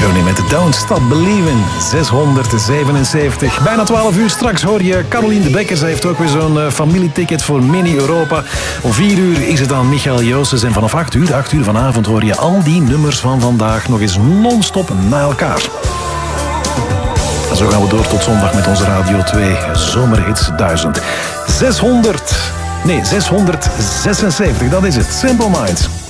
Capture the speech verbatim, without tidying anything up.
Journey met Don't Stop Believing, zeshonderdzevenenzeventig. Bijna twaalf uur, straks hoor je Caroline de Bekker. Zij heeft ook weer zo'n uh, familieticket voor Mini-Europa. Om vier uur is het aan Michael Joosses. En vanaf acht uur, acht uur vanavond hoor je al die nummers van vandaag nog eens non-stop na elkaar. En zo gaan we door tot zondag met onze Radio twee Zomerhits duizend. zeshonderd, nee, zeshonderdzesenzeventig, dat is het. Simple Minds.